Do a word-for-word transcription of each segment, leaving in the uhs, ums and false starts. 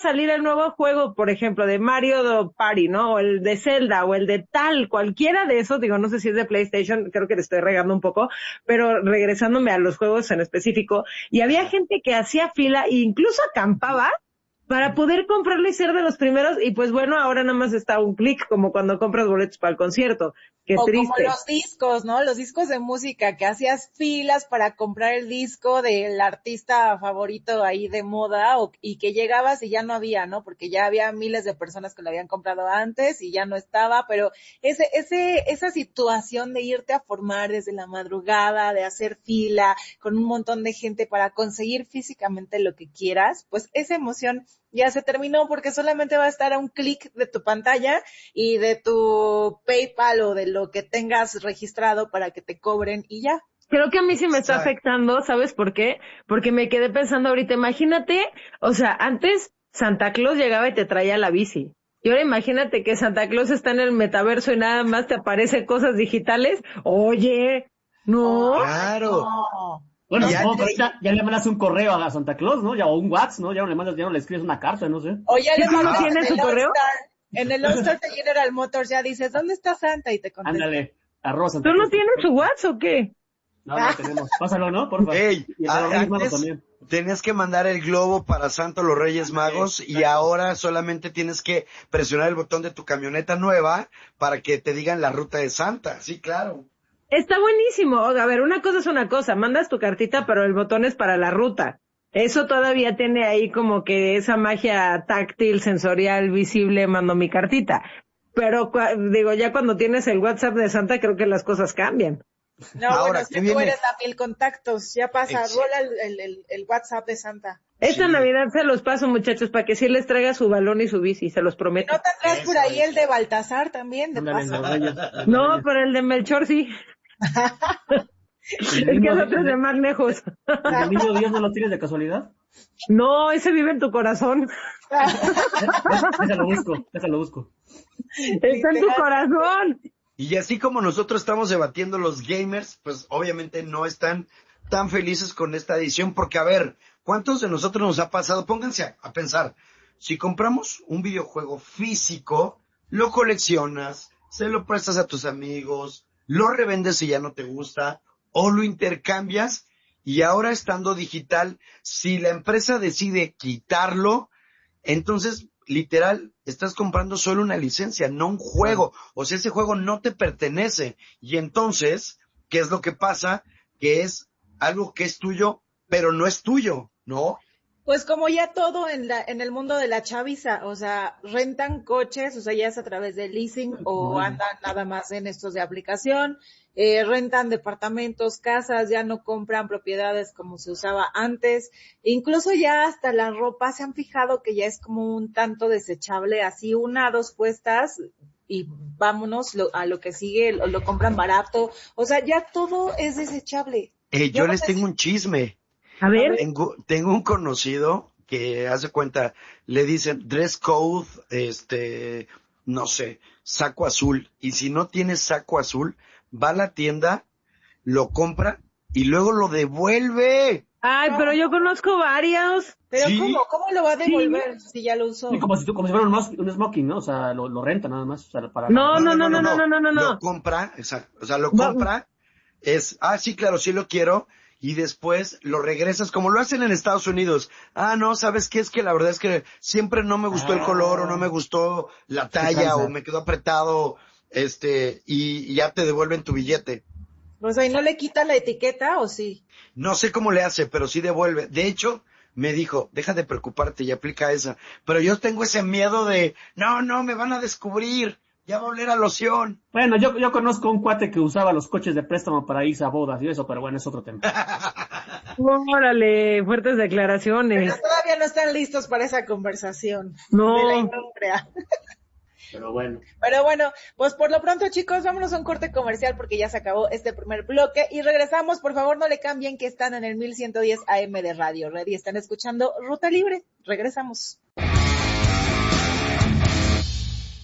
salir el nuevo juego, por ejemplo, de Mario Party, ¿no? O el de Zelda, o el de tal, cualquiera de esos, digo, no sé si es de PlayStation, creo que le estoy regando un poco, pero regresándome a los juegos en específico, y había gente que hacía fila e incluso acampaba para poder comprarlo y ser de los primeros, y pues bueno, ahora nada más está un clic, como cuando compras boletos para el concierto. Qué o triste. como los discos, ¿no? Los discos de música, que hacías filas para comprar el disco del artista favorito ahí de moda, o, y que llegabas y ya no había, ¿no? Porque ya había miles de personas que lo habían comprado antes y ya no estaba, pero ese, ese, esa situación de irte a formar desde la madrugada, de hacer fila con un montón de gente para conseguir físicamente lo que quieras, pues esa emoción ya se terminó, porque solamente va a estar a un clic de tu pantalla y de tu PayPal o de lo que tengas registrado para que te cobren y ya. Creo que a mí sí me está afectando, ¿sabes por qué? Porque me quedé pensando ahorita, imagínate, o sea, antes Santa Claus llegaba y te traía la bici. Y ahora imagínate que Santa Claus está en el metaverso y nada más te aparecen cosas digitales. Oye, no. Claro. No. Bueno, Ya- supongo que ahorita ya le mandas un correo a Santa Claus, ¿no? Ya, o un WhatsApp, ¿no? Ya no le mandas, ya no le escribes una carta, no sé. O ya ¿Sí le tú no mandas tienes en tu el correo? All-Star, en el All-Star de General Motors ya dices, ¿dónde está Santa? Y te contesta. Ándale, arroba Santa ¿Tú no Claus. tienes su WhatsApp o qué? No, no tenemos. Pásalo, ¿no? Por favor. Ey, Y el de los Reyes Magos antes también. tenías que mandar el globo para Santa los Reyes Magos y ahora solamente tienes que presionar el botón de tu camioneta nueva para que te digan la ruta de Santa. Sí, claro. Está buenísimo. A ver, una cosa es una cosa, mandas tu cartita, pero el botón es para la ruta. Eso todavía tiene ahí como que esa magia táctil, sensorial, visible, mando mi cartita. Pero, cua- digo, ya cuando tienes el WhatsApp de Santa, creo que las cosas cambian. No, Ahora, bueno, ¿qué si tú viene? eres la mil contactos, ya pasa, Ex- rola el, el, el, el WhatsApp de Santa. Esta Sí. Navidad se los paso, muchachos, para que sí les traiga su balón y su bici, se los ¿Y prometo. no tendrás por Eso ahí es. el de Baltasar también, de Ándale, el de paso? los Reyes. el de los No, Reyes. pero el de Melchor sí. ¿El Es del que niño, es otro el de de- más lejos. el del niño Dios no lo tienes de casualidad? No, ese vive en tu corazón. Déjalo busco, déjalo busco. Está en tu corazón. Y así como nosotros estamos debatiendo los gamers, pues obviamente no están tan felices con esta edición porque, a ver, ¿cuántos de nosotros nos ha pasado? Pónganse a, a pensar, si compramos un videojuego físico, lo coleccionas, se lo prestas a tus amigos, lo revendes si ya no te gusta, o lo intercambias, y ahora estando digital, si la empresa decide quitarlo, entonces, literal, estás comprando solo una licencia, no un juego. O sea, ese juego no te pertenece. Y entonces, ¿qué es lo que pasa? Que es algo que es tuyo, pero no es tuyo, ¿no? Pues como ya todo en la en el mundo de la chaviza, o sea, rentan coches, o sea, ya es a través de leasing o andan nada más en estos de aplicación, eh, rentan departamentos, casas, ya no compran propiedades como se usaba antes, incluso ya hasta la ropa se han fijado que ya es como un tanto desechable, así una, dos puestas y vámonos lo, a lo que sigue, lo, lo compran barato, o sea, ya todo es desechable. Eh, Ya yo no les sé tengo si- un chisme. A ver, Tengo, tengo un conocido que hace cuenta, le dicen dress code, este, no sé, saco azul. Y si no tiene saco azul, va a la tienda, lo compra y luego lo devuelve. ay, pero yo conozco varios. Pero Sí. ¿cómo? ¿Cómo lo va a devolver si ya lo usó? Sí, como si, tú- como si fuera un, mos- un smoking, ¿no? O sea, lo, lo renta nada más. O sea, para No, la- no, no, no, no, no, no, no, Lo no. compra, exacto. O sea, lo Va- compra, es, ah, sí, claro, sí lo quiero, y después lo regresas como lo hacen en Estados Unidos. Ah, no, ¿sabes qué? Es que la verdad es que siempre no me gustó el color, o no me gustó la talla, cansa. o me quedó apretado, este, y, y ya te devuelven tu billete. O sea, ¿y no le quita la etiqueta o sí? No sé cómo le hace, pero sí devuelve. De hecho, me dijo, deja de preocuparte y aplica esa. Pero yo tengo ese miedo de, no, no, me van a descubrir, ya va a oler a loción. Bueno, yo, yo conozco un cuate que usaba los coches de préstamo para irse a bodas y eso, pero bueno, es otro tema. Órale, fuertes declaraciones. Pero todavía no están listos para esa conversación No. de la industria. Pero bueno. Pero bueno, pues por lo pronto, chicos, vámonos a un corte comercial porque ya se acabó este primer bloque y regresamos. Por favor, no le cambien, que están en el mil ciento diez A M de Radio Red y están escuchando Ruta Libre. Regresamos.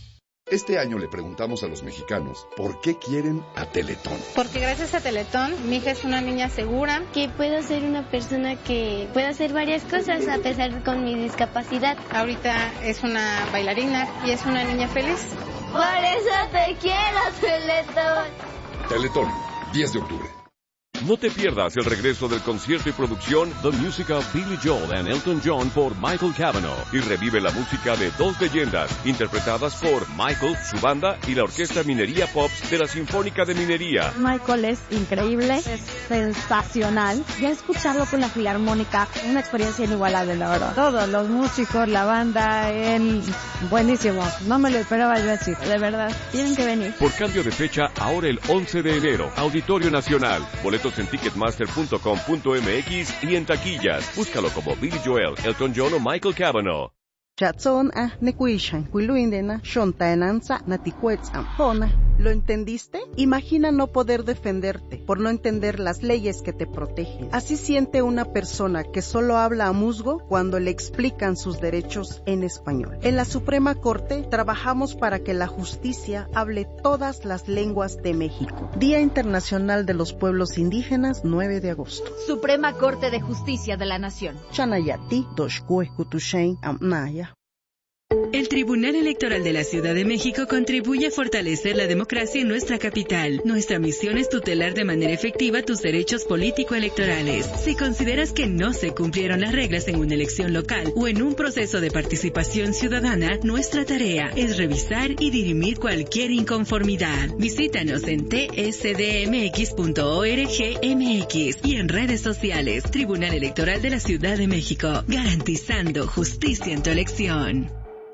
Este año le preguntamos a los mexicanos por qué quieren a Teletón. Porque gracias a Teletón, mi hija es una niña segura. Que puedo ser una persona que puede hacer varias cosas a pesar con mi discapacidad. Ahorita es una bailarina y es una niña feliz. Por eso te quiero, Teletón. Teletón, diez de octubre. No te pierdas el regreso del concierto y producción The Music of Billy Joel and Elton John por Michael Cavanaugh y revive la música de dos leyendas interpretadas por Michael, su banda y la Orquesta Minería Pops de la Sinfónica de Minería. Michael es increíble, es sensacional. Ya escucharlo con la Filarmónica, una experiencia inigualable, la verdad. Todos los músicos, la banda, él, buenísimo. No me lo esperaba yo así, de verdad. Tienen que venir. Por cambio de fecha, ahora el once de enero, Auditorio Nacional. Boletos en ticketmaster punto com punto m x y en taquillas. Búscalo como Billy Joel, Elton John o Michael Cavanaugh. Chatson a nekuishan kuiluindena shontaenanza naticuetzampona. ¿Lo entendiste? Imagina no poder defenderte por no entender las leyes que te protegen. Así siente una persona que solo habla a musgo cuando le explican sus derechos en español. En la Suprema Corte trabajamos para que la justicia hable todas las lenguas de México. Día Internacional de los Pueblos Indígenas, nueve de agosto. Suprema Corte de Justicia de la Nación. Chanayati, Doshkue, Kutushain, Amnaya. El Tribunal Electoral de la Ciudad de México contribuye a fortalecer la democracia en nuestra capital. Nuestra misión es tutelar de manera efectiva tus derechos político-electorales. Si consideras que no se cumplieron las reglas en una elección local o en un proceso de participación ciudadana, nuestra tarea es revisar y dirimir cualquier inconformidad. Visítanos en t s d m x punto org m x y en redes sociales. Tribunal Electoral de la Ciudad de México, garantizando justicia en tu elección.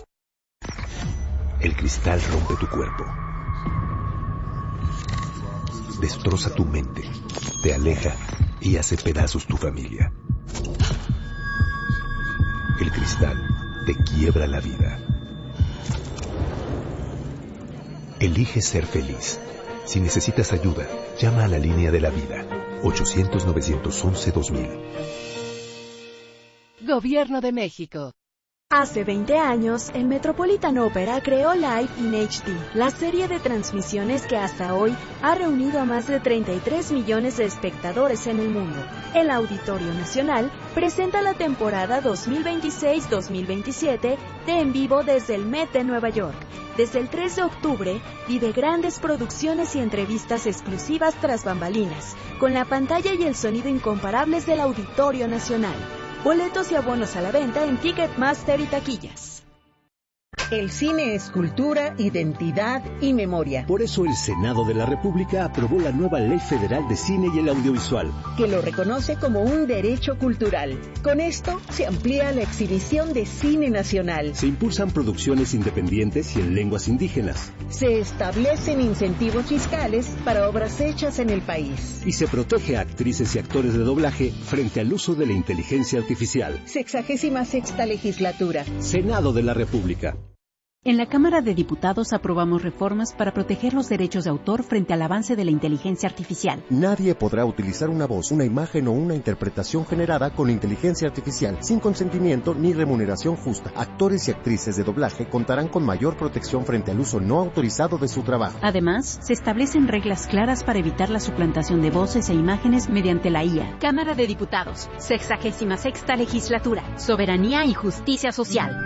El cristal rompe tu cuerpo, destroza tu mente, te aleja y hace pedazos tu familia. El cristal te quiebra la vida. Elige ser feliz. Si necesitas ayuda, llama a la línea de la vida, ochocientos, novecientos once, dos mil. Gobierno de México. Hace veinte años, el Metropolitan Opera creó Live in H D, la serie de transmisiones que hasta hoy ha reunido a más de treinta y tres millones de espectadores en el mundo. El Auditorio Nacional presenta la temporada dos mil veintiséis dos mil veintisiete de En Vivo desde el Met de Nueva York. Desde el tres de octubre, vive grandes producciones y entrevistas exclusivas tras bambalinas, con la pantalla y el sonido incomparables del Auditorio Nacional. Boletos y abonos a la venta en Ticketmaster y taquillas. El cine es cultura, identidad y memoria. Por eso el Senado de la República aprobó la nueva Ley Federal de Cine y el Audiovisual, que lo reconoce como un derecho cultural. Con esto se amplía la exhibición de cine nacional. Se impulsan producciones independientes y en lenguas indígenas. Se establecen incentivos fiscales para obras hechas en el país. Y se protege a actrices y actores de doblaje frente al uso de la inteligencia artificial. Sexagésima sexta legislatura. Senado de la República. En la Cámara de Diputados aprobamos reformas para proteger los derechos de autor frente al avance de la inteligencia artificial. Nadie podrá utilizar una voz, una imagen o una interpretación generada con inteligencia artificial sin consentimiento ni remuneración justa. Actores y actrices de doblaje contarán con mayor protección frente al uso no autorizado de su trabajo. Además, se establecen reglas claras para evitar la suplantación de voces e imágenes mediante la I A. Cámara de Diputados, sexagésima sexta legislatura, soberanía y justicia social.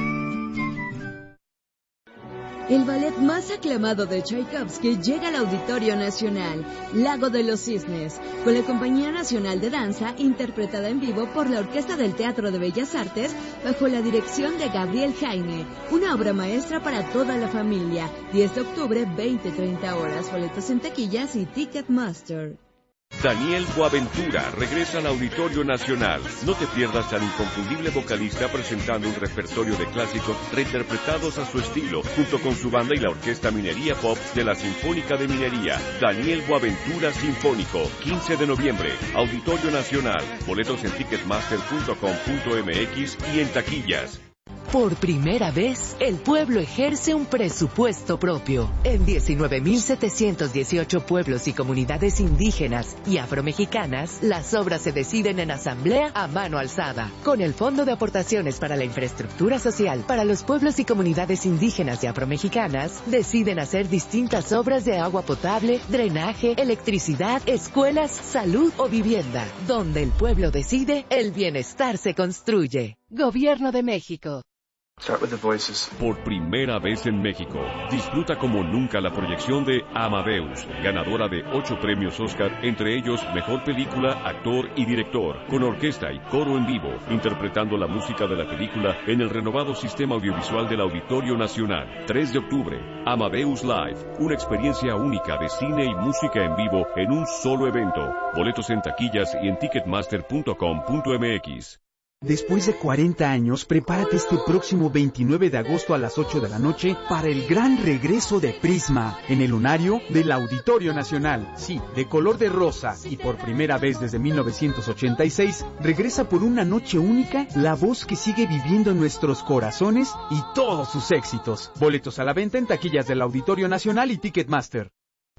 El ballet más aclamado de Tchaikovsky llega al Auditorio Nacional, Lago de los Cisnes, con la Compañía Nacional de Danza, interpretada en vivo por la Orquesta del Teatro de Bellas Artes, bajo la dirección de Gabriel Jaime. Una obra maestra para toda la familia. diez de octubre, veinte a treinta horas. Boletos en taquillas y Ticketmaster. Daniel Boaventura regresa al Auditorio Nacional. No te pierdas al inconfundible vocalista presentando un repertorio de clásicos reinterpretados a su estilo, junto con su banda y la Orquesta Minería Pop de la Sinfónica de Minería. Daniel Boaventura Sinfónico, quince de noviembre, Auditorio Nacional. Boletos en ticketmaster punto com punto m x y en taquillas. Por primera vez, el pueblo ejerce un presupuesto propio. En diecinueve mil setecientos dieciocho pueblos y comunidades indígenas y afromexicanas, las obras se deciden en asamblea a mano alzada. Con el Fondo de Aportaciones para la Infraestructura Social para los pueblos y comunidades indígenas y afromexicanas, deciden hacer distintas obras de agua potable, drenaje, electricidad, escuelas, salud o vivienda. Donde el pueblo decide, el bienestar se construye. Gobierno de México. Por primera vez en México, disfruta como nunca la proyección de Amadeus, ganadora de ocho premios Oscar, entre ellos Mejor Película, Actor y Director, con orquesta y coro en vivo, interpretando la música de la película en el renovado sistema audiovisual del Auditorio Nacional. tres de octubre, Amadeus Live, una experiencia única de cine y música en vivo en un solo evento. Boletos en taquillas y en ticketmaster punto com punto m x. Después de cuarenta años, prepárate este próximo veintinueve de agosto a las ocho de la noche para el gran regreso de Prisma en el lunario del Auditorio Nacional. Sí, de color de rosa y por primera vez desde mil novecientos ochenta y seis, regresa por una noche única la voz que sigue viviendo en nuestros corazones y todos sus éxitos. Boletos a la venta en taquillas del Auditorio Nacional y Ticketmaster.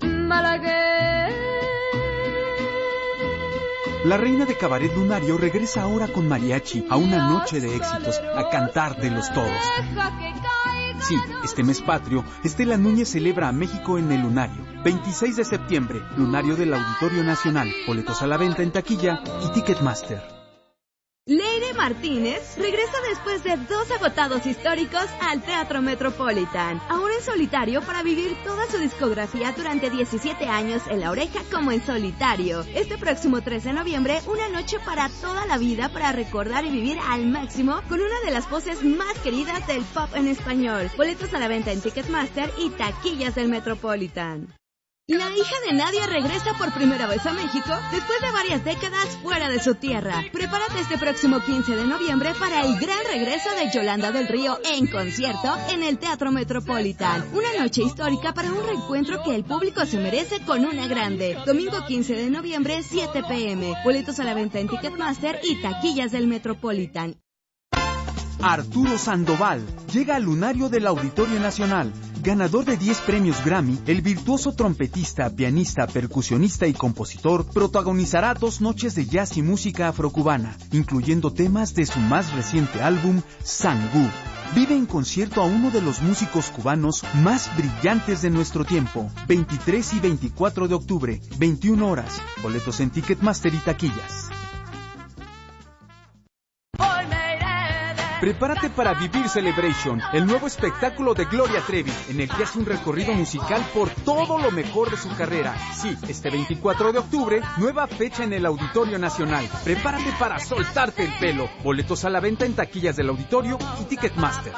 La reina de cabaret lunario regresa ahora con mariachi a una noche de éxitos, a cantártelos todos. Sí, este mes patrio, Estela Núñez celebra a México en el lunario. veintiséis de septiembre, lunario del Auditorio Nacional. Boletos a la venta en taquilla y Ticketmaster. Leire Martínez regresa después de dos agotados históricos al Teatro Metropolitan, ahora en solitario para vivir toda su discografía durante diecisiete años en La Oreja como en solitario. Este próximo tres de noviembre, una noche para toda la vida para recordar y vivir al máximo con una de las voces más queridas del pop en español. Boletos a la venta en Ticketmaster y taquillas del Metropolitan. La hija de Nadia regresa por primera vez a México después de varias décadas fuera de su tierra. Prepárate este próximo quince de noviembre para el gran regreso de Yolanda del Río en concierto en el Teatro Metropolitan. Una noche histórica para un reencuentro que el público se merece con una grande. Domingo quince de noviembre, siete p m Boletos a la venta en Ticketmaster y taquillas del Metropolitan. Arturo Sandoval llega al lunario del Auditorio Nacional. Ganador de diez premios Grammy, el virtuoso trompetista, pianista, percusionista y compositor protagonizará dos noches de jazz y música afrocubana, incluyendo temas de su más reciente álbum, Sangú. Vive en concierto a uno de los músicos cubanos más brillantes de nuestro tiempo. veintitrés y veinticuatro de octubre, veintiuna horas. Boletos en Ticketmaster y taquillas. Prepárate para vivir Celebration, el nuevo espectáculo de Gloria Trevi, en el que hace un recorrido musical por todo lo mejor de su carrera. Sí, este veinticuatro de octubre, nueva fecha en el Auditorio Nacional. Prepárate para soltarte el pelo. Boletos a la venta en taquillas del Auditorio y Ticketmaster.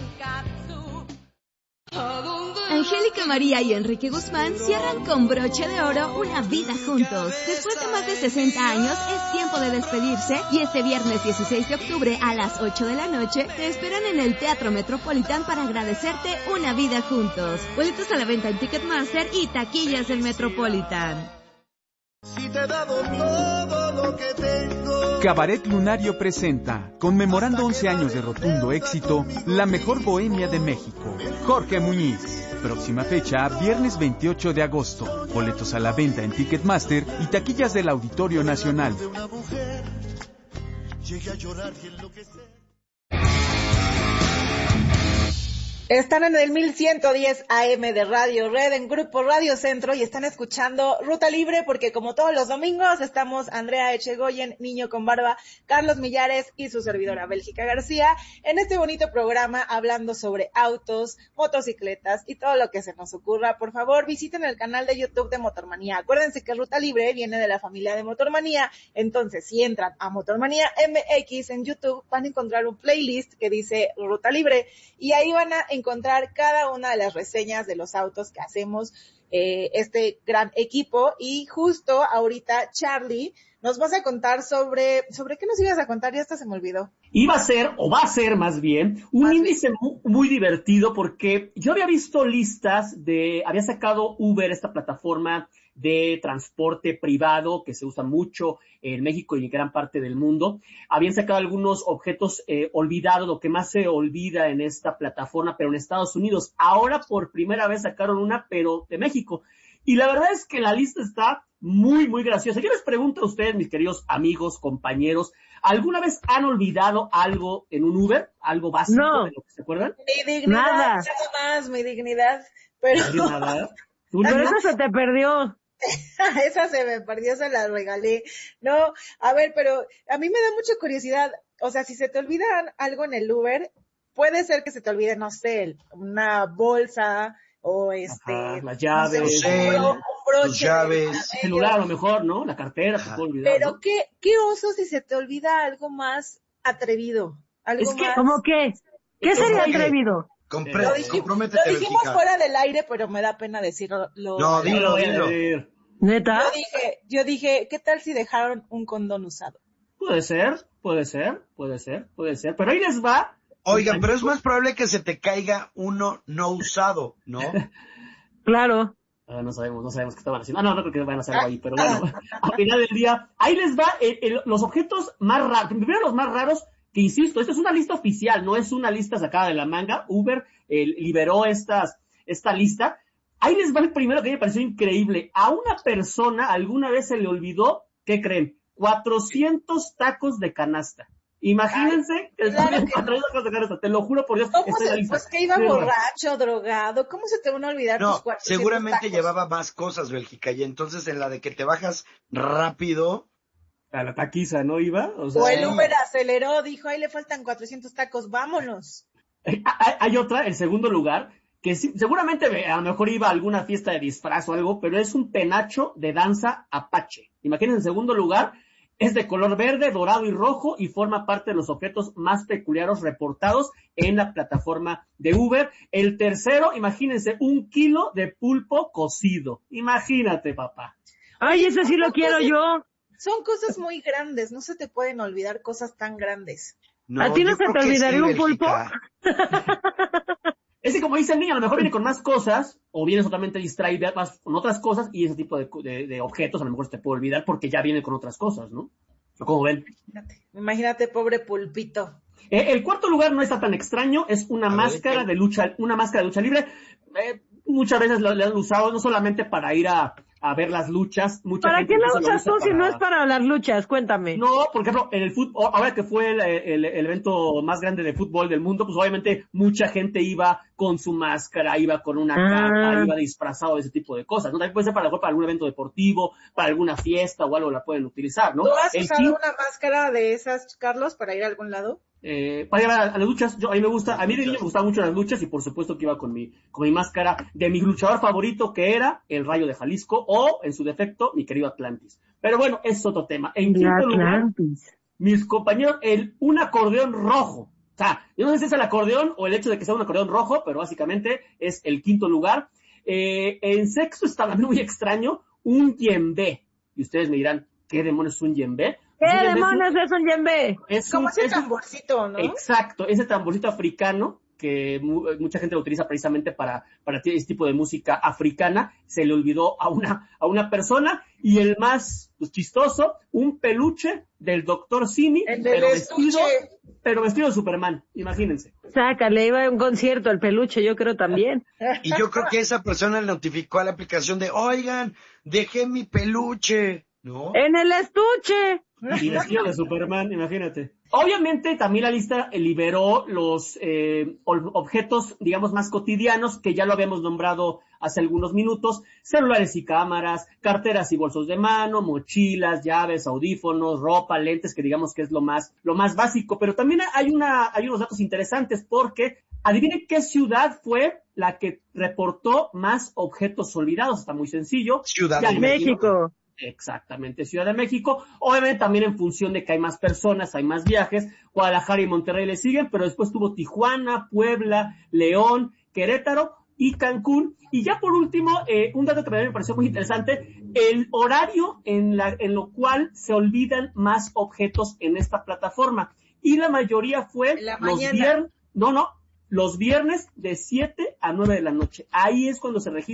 Angélica María y Enrique Guzmán cierran con broche de oro una vida juntos. Después de más de sesenta años, es tiempo de despedirse y este viernes dieciséis de octubre a las ocho de la noche te esperan en el Teatro Metropolitan para agradecerte una vida juntos. Boletos a la venta en Ticketmaster y taquillas del Metropolitan. Si te he dado todo lo que tengo. Cabaret Lunario presenta, conmemorando once años de rotundo éxito, la mejor bohemia de México, Jorge Muñiz. Próxima fecha, viernes veintiocho de agosto. Boletos a la venta en Ticketmaster y taquillas del Auditorio Nacional. Están en el mil ciento diez A M de Radio Red en Grupo Radio Centro y están escuchando Ruta Libre porque como todos los domingos estamos Andrea Echegoyen, Niño con Barba, Carlos Millares y su servidora Bélgica García en este bonito programa hablando sobre autos, motocicletas y todo lo que se nos ocurra. Por favor, visiten el canal de YouTube de Motormanía. Acuérdense que Ruta Libre viene de la familia de Motormanía, entonces si entran a Motormanía M X en YouTube van a encontrar un playlist que dice Ruta Libre y ahí van a encontrar cada una de las reseñas de los autos que hacemos eh, este gran equipo y justo ahorita Charlie nos vas a contar sobre, ¿sobre qué nos ibas a contar? Ya hasta se me olvidó. Iba a ser, o va a ser más bien, un más índice muy, muy divertido porque yo había visto listas de, había sacado Uber, esta plataforma de transporte privado que se usa mucho en México y en gran parte del mundo. Habían sacado algunos objetos eh, olvidados, lo que más se olvida en esta plataforma, pero en Estados Unidos. Ahora por primera vez sacaron una, pero de México. Y la verdad es que la lista está muy, muy graciosa. Yo les pregunto a ustedes, mis queridos amigos, compañeros, ¿alguna vez han olvidado algo en un Uber? ¿Algo básico no. de lo que se acuerdan? Mi dignidad, nada. nada más, mi dignidad. Pero, nada. Pero eso se te perdió. Esa se me perdió, se la regalé. No, a ver, pero a mí me da mucha curiosidad. O sea, si se te olvida algo en el Uber, puede ser que se te olvide, no sé, una bolsa o este... Ajá, las llaves. No sé, un, bro, un broche. Tus llaves. El celular a lo mejor, ¿no? La cartera se puede olvidar. Pero ¿no? qué, qué oso si se te olvida algo más atrevido. Algo es que, más... ¿cómo qué? ¿Qué sería atrevido? Compre- lo dijimos, lo dijimos fuera del aire, pero me da pena decirlo. Lo, no, dilo, dilo. ¿Neta? Yo dije, yo dije, ¿qué tal si dejaron un condón usado? Puede ser, puede ser, puede ser, puede ser. Pero ahí les va. Oigan, pero es más probable que se te caiga uno no usado, ¿no? Claro. Uh, no sabemos, no sabemos qué estaban haciendo. Ah, no, no creo que vayan a hacer algo ahí, pero bueno, al final del día, ahí les va el, el, los objetos más raros. Primero los más raros, que insisto, esta es una lista oficial, no es una lista sacada de la manga. Uber eh, liberó estas, esta lista. Ahí les va el primero que me pareció increíble. A una persona alguna vez se le olvidó, ¿qué creen? cuatrocientos tacos de canasta. Imagínense Ay, que claro son que cuatrocientos tacos de canasta. Te lo juro por Dios. ¿Cómo esta es la se, lista. pues que iba Pero, borracho, drogado? ¿Cómo se te van a olvidar no, tus cuatrocientos seguramente tacos? llevaba más cosas, Bélgica, y entonces en la de que te bajas rápido... A la taquiza, ¿no iba? O, sea, o el Uber aceleró, dijo, ahí le faltan cuatrocientos tacos, vámonos. Hay, hay otra, el segundo lugar, que sí, seguramente a lo mejor iba a alguna fiesta de disfraz o algo, pero es un penacho de danza apache. Imagínense, en segundo lugar, es de color verde, dorado y rojo y forma parte de los objetos más peculiares reportados en la plataforma de Uber. El tercero, imagínense, un kilo de pulpo cocido. Imagínate, papá. Ay, ese sí lo quiero yo. Son cosas muy grandes, no se te pueden olvidar cosas tan grandes. No, ¿a ti no se te olvidaría sí, un pulpo? Es que como dice el niño, a lo mejor viene con más cosas, o vienes totalmente distraído más con otras cosas, y ese tipo de, de, de objetos a lo mejor se te puede olvidar porque ya viene con otras cosas, ¿no? ¿Cómo ven? Imagínate, imagínate pobre pulpito. Eh, el cuarto lugar no está tan extraño, es una a máscara ver, de lucha, una máscara de lucha libre. Eh, muchas veces lo, lo han usado no solamente para ir a, a ver las luchas. Mucha ¿Para qué la usas tú para... si no es para las luchas? Cuéntame. No, por ejemplo, en el fútbol, ahora que fue el, el, el evento más grande de fútbol del mundo, pues obviamente mucha gente iba con su máscara, iba con una ah. capa, iba disfrazado de ese tipo de cosas, ¿no? También puede ser para, para algún evento deportivo, para alguna fiesta o algo la pueden utilizar, ¿no? ¿Tú has el usado kit, una máscara de esas, Carlos, para ir a algún lado? Eh, para ir a, a las luchas, yo, a mí me gusta, a mí de niño me gustaban mucho las luchas y por supuesto que iba con mi, con mi máscara de mi luchador favorito que era el Rayo de Jalisco o, en su defecto, mi querido Atlantis. Pero bueno, es otro tema. En quinto lugar, mis compañeros, el, un acordeón rojo. O sea, yo no sé si es el acordeón o el hecho de que sea un acordeón rojo, pero básicamente es el quinto lugar. Eh, en sexto está también muy extraño, un yembe. Y ustedes me dirán, ¿qué demonios es un yembe? ¿Qué demonios es un yembe? Es como ese tamborcito, ¿no? Exacto, ese tamborcito africano que mu mucha gente lo utiliza precisamente para para este tipo de música africana. Se le olvidó a una a una persona. Y el más pues, chistoso, un peluche del doctor Simi, pero vestido, pero vestido de Superman, imagínense. Sácale, iba a un concierto el peluche, yo creo también. Y yo creo que esa persona le notificó a la aplicación de, oigan, dejé mi peluche, ¿no? En el estuche. Y vestido de Superman, imagínate. Obviamente también la lista liberó los eh, objetos, digamos, más cotidianos, que ya lo habíamos nombrado hace algunos minutos, celulares y cámaras, carteras y bolsos de mano, mochilas, llaves, audífonos, ropa, lentes, que digamos que es lo más, lo más básico. Pero también hay una, hay unos datos interesantes porque adivinen qué ciudad fue la que reportó más objetos olvidados. Está muy sencillo. Ciudad de México. México. Exactamente, Ciudad de México. Obviamente también en función de que hay más personas, hay más viajes. Guadalajara y Monterrey le siguen, pero después tuvo Tijuana, Puebla, León, Querétaro y Cancún. Y ya por último, eh, un dato que también me pareció muy interesante, el horario en, la, en lo cual se olvidan más objetos en esta plataforma. Y la mayoría fue la los viernes, no, no, los viernes de siete a nueve de la noche. Ahí es cuando se registran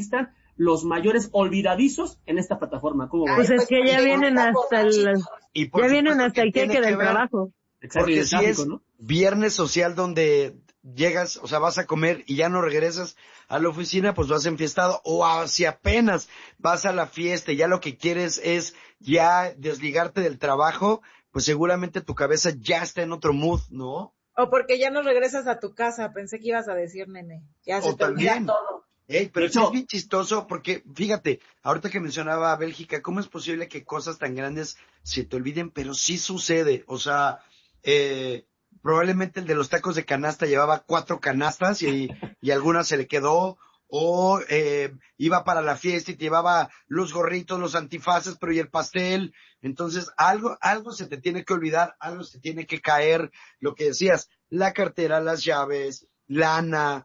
los mayores olvidadizos en esta plataforma. ¿Cómo pues es que ya vienen hasta el, ya vienen hasta el queque del trabajo. Exacto, porque y el si tráfico, es ¿no? viernes social donde llegas, o sea, vas a comer y ya no regresas a la oficina, pues vas enfiestado, o a, si apenas vas a la fiesta y ya lo que quieres es ya desligarte del trabajo, pues seguramente tu cabeza ya está en otro mood, ¿no? O porque ya no regresas a tu casa, pensé que ibas a decir, nene. Ya se O te olvida también. todo. Ey, pero De sí hecho- es bien chistoso porque, fíjate, ahorita que mencionaba a Bélgica, ¿cómo es posible que cosas tan grandes se te olviden? Pero sí sucede, o sea, eh, probablemente el de los tacos de canasta llevaba cuatro canastas y, y alguna se le quedó, o eh, iba para la fiesta y te llevaba los gorritos, los antifaces, pero y el pastel. Entonces, algo, algo se te tiene que olvidar, algo se tiene que caer, lo que decías, la cartera, las llaves, lana,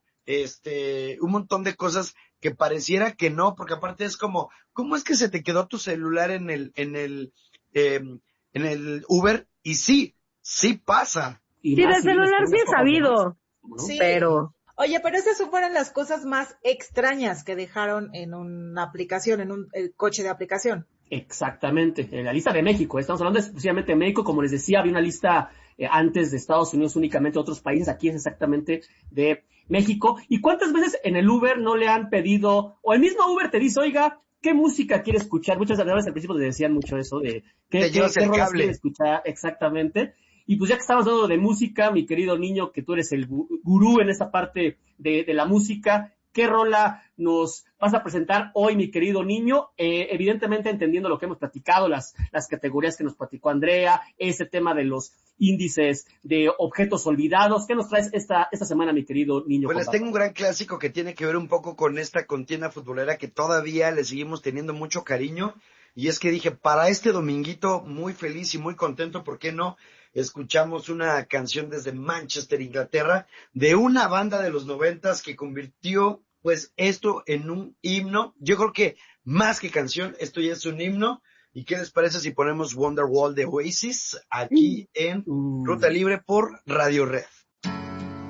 este, un montón de cosas que pareciera que no, porque aparte es como, ¿cómo es que se te quedó tu celular en el, en el, eh, en el Uber? Y sí, sí pasa. Y Sí, más del si vienes celular con sí unas he copas de más, sabido, ¿no? Sí. pero Oye, pero esas fueron las cosas más extrañas que dejaron en una aplicación, en un el coche de aplicación. Exactamente, en la lista de México, estamos hablando exclusivamente de México, como les decía, había una lista eh, antes de Estados Unidos únicamente de otros países, aquí es exactamente de México. ¿Y cuántas veces en el Uber no le han pedido, o el mismo Uber te dice, oiga, ¿qué música quiere escuchar? Muchas veces al principio te decían mucho eso de, ¿qué, Te qué, llevas qué el rolas cable. quiere escuchar? Exactamente. Y pues ya que estamos hablando de música, mi querido niño, que tú eres el gu- gurú en esta parte de, de la música, ¿qué rola nos vas a presentar hoy, mi querido niño? Eh, evidentemente entendiendo lo que hemos platicado, las, las categorías que nos platicó Andrea, ese tema de los índices de objetos olvidados. ¿Qué nos traes esta, esta semana, mi querido niño? Pues les Juan tengo un gran clásico que tiene que ver un poco con esta contienda futbolera que todavía le seguimos teniendo mucho cariño. Y es que dije, para este dominguito, muy feliz y muy contento, ¿por qué no? Escuchamos una canción desde Manchester, Inglaterra, de una banda de los noventas que convirtió, pues, esto en un himno. Yo creo que más que canción, esto ya es un himno. ¿Y qué les parece si ponemos Wonderwall de Oasis aquí en Uh. Ruta Libre por Radio Red?